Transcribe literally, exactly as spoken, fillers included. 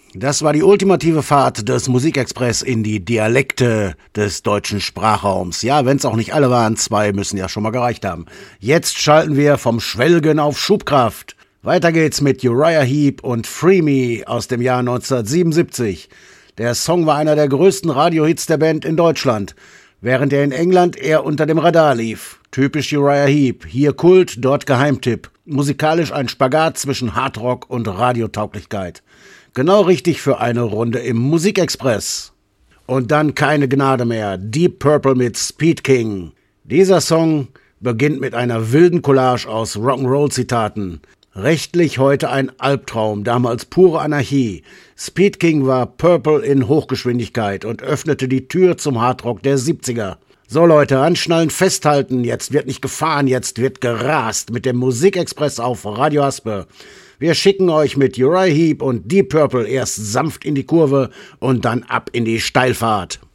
Das war die ultimative Fahrt des Musikexpress in die Dialekte des deutschen Sprachraums. Ja, wenn es auch nicht alle waren, zwei müssen ja schon mal gereicht haben. Jetzt schalten wir vom Schwelgen auf Schubkraft. Weiter geht's mit Uriah Heep und Free Me aus dem Jahr neunzehnhundertsiebenundsiebzig. Der Song war einer der größten Radiohits der Band in Deutschland, während er in England eher unter dem Radar lief. Typisch Uriah Heep, hier Kult, dort Geheimtipp. Musikalisch ein Spagat zwischen Hardrock und Radiotauglichkeit. Genau richtig für eine Runde im Musikexpress. Und dann keine Gnade mehr. Deep Purple mit Speed King. Dieser Song beginnt mit einer wilden Collage aus Rock'n'Roll-Zitaten. Rechtlich heute ein Albtraum, damals pure Anarchie. Speed King war Purple in Hochgeschwindigkeit und öffnete die Tür zum Hardrock der siebziger. So Leute, anschnallen, festhalten, jetzt wird nicht gefahren, jetzt wird gerast mit dem Musikexpress auf Radio Haspe. Wir schicken euch mit Uriah Heep und Deep Purple erst sanft in die Kurve und dann ab in die Steilfahrt.